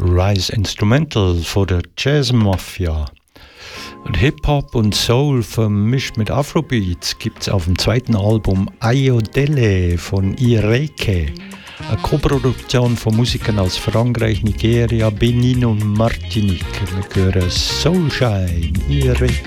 Rise Instrumental von der Jazz Mafia. Und Hip-Hop und Soul vermischt mit Afrobeats gibt's auf dem zweiten Album Ayodele von Ireke. Eine Koproduktion von Musikern aus Frankreich, Nigeria, Benin und Martinique. Wir hören Soulshine, Ireke.